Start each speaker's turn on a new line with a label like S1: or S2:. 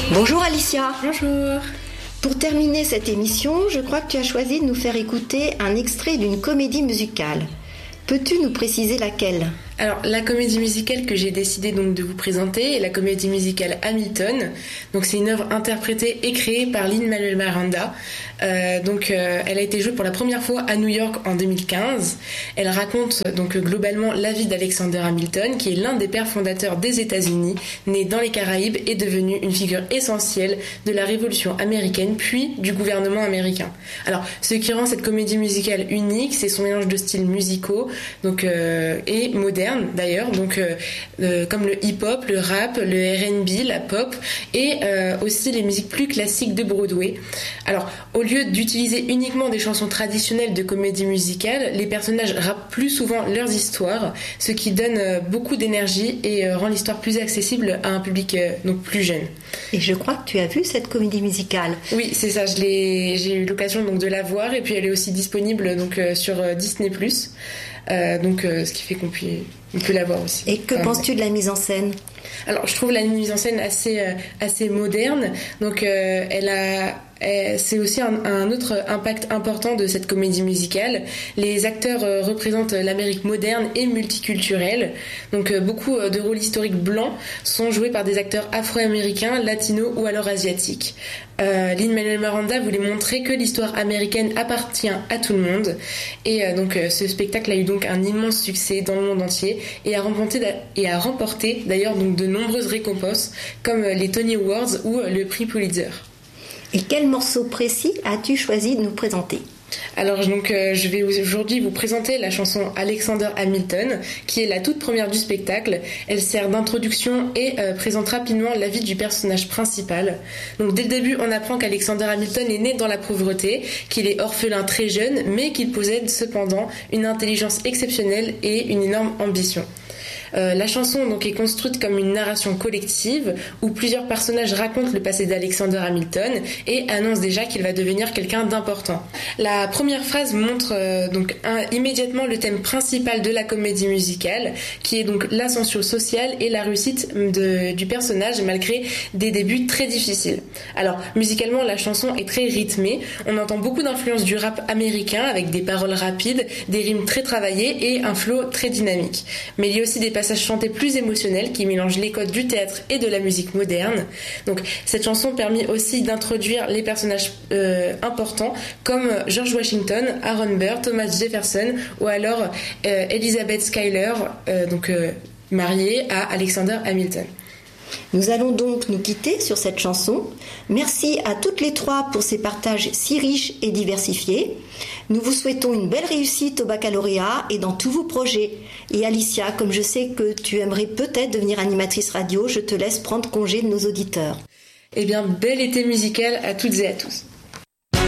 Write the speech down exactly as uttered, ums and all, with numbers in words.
S1: Bonjour Alicia.
S2: Bonjour.
S1: Pour terminer cette émission, je crois que tu as choisi de nous faire écouter un extrait d'une comédie musicale. Peux-tu nous préciser laquelle ?
S2: Alors, la comédie musicale que j'ai décidé donc de vous présenter est la comédie musicale Hamilton. Donc, c'est une œuvre interprétée et créée par Lin-Manuel Miranda. Euh, donc, euh, elle a été jouée pour la première fois à New York en deux mille quinze. Elle raconte donc globalement la vie d'Alexander Hamilton, qui est l'un des pères fondateurs des États-Unis, né dans les Caraïbes et devenu une figure essentielle de la Révolution américaine, puis du gouvernement américain. Alors, ce qui rend cette comédie musicale unique, c'est son mélange de styles musicaux, donc euh, et modernes d'ailleurs, donc euh, euh, comme le hip-hop, le rap, le R and B, la pop et euh, aussi les musiques plus classiques de Broadway. Alors, au lieu d'utiliser uniquement des chansons traditionnelles de comédie musicale, les personnages rappent plus souvent leurs histoires, ce qui donne euh, beaucoup d'énergie et euh, rend l'histoire plus accessible à un public euh, donc plus jeune.
S1: Et je crois que tu as vu cette comédie musicale.
S2: Oui, c'est ça, je l'ai, j'ai eu l'occasion donc de la voir et puis elle est aussi disponible donc euh, sur euh, Disney plus. Euh, donc euh, ce qui fait qu'on peut, on peut la voir aussi.
S1: Et que
S2: enfin,
S1: penses-tu de la mise en scène ?
S2: Alors je trouve la mise en scène assez, euh, assez moderne. Donc euh, elle a... C'est aussi un, un autre impact important de cette comédie musicale. Les acteurs euh, représentent l'Amérique moderne et multiculturelle. Donc euh, beaucoup de rôles historiques blancs sont joués par des acteurs afro-américains, latinos ou alors asiatiques. Euh, Lin-Manuel Miranda voulait montrer que l'histoire américaine appartient à tout le monde. Et euh, donc euh, ce spectacle a eu donc un immense succès dans le monde entier et a remporté, et a remporté d'ailleurs donc de nombreuses récompenses comme les Tony Awards ou le prix Pulitzer.
S1: Et quel morceau précis as-tu choisi de nous présenter ?
S2: Alors donc euh, je vais aujourd'hui vous présenter la chanson Alexander Hamilton, qui est la toute première du spectacle. Elle sert d'introduction et euh, présente rapidement la vie du personnage principal. Donc dès le début, on apprend qu'Alexander Hamilton est né dans la pauvreté, qu'il est orphelin très jeune, mais qu'il possède cependant une intelligence exceptionnelle et une énorme ambition. Euh, la chanson donc est construite comme une narration collective où plusieurs personnages racontent le passé d'Alexander Hamilton et annoncent déjà qu'il va devenir quelqu'un d'important. La première phrase montre euh, donc un, immédiatement le thème principal de la comédie musicale, qui est donc l'ascension sociale et la réussite de, du personnage malgré des débuts très difficiles. Alors musicalement, la chanson est très rythmée. On entend beaucoup d'influences du rap américain avec des paroles rapides, des rimes très travaillées et un flow très dynamique. Mais il y a aussi des passages chantés plus émotionnels qui mélangent les codes du théâtre et de la musique moderne. Donc cette chanson permet aussi d'introduire les personnages euh, importants comme George Washington, Aaron Burr, Thomas Jefferson ou alors euh, Elizabeth Schuyler, euh, donc euh, mariée à Alexander Hamilton.
S1: Nous allons donc nous quitter sur cette chanson. Merci à toutes les trois pour ces partages si riches et diversifiés. Nous vous souhaitons une belle réussite au baccalauréat et dans tous vos projets. Et Alicia, comme je sais que tu aimerais peut-être devenir animatrice radio, je te laisse prendre congé de nos auditeurs.
S2: Eh bien, bel été musical à toutes et à tous.